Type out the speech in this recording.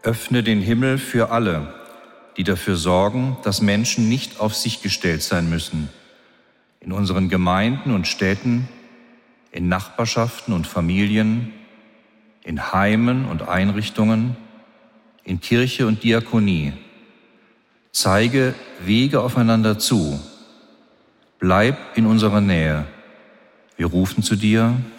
Öffne den Himmel für alle, die dafür sorgen, dass Menschen nicht auf sich gestellt sein müssen. In unseren Gemeinden und Städten, in Nachbarschaften und Familien, in Heimen und Einrichtungen, in Kirche und Diakonie. Zeige Wege aufeinander zu. Bleib in unserer Nähe. Wir rufen zu dir.